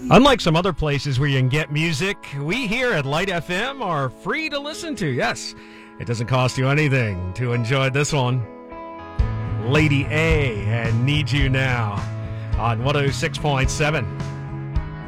Unlike some other places where you can get music, we here at Light FM are free to listen to. Yes, it doesn't cost you anything to enjoy this one. Lady A and Need You Now on 106.7.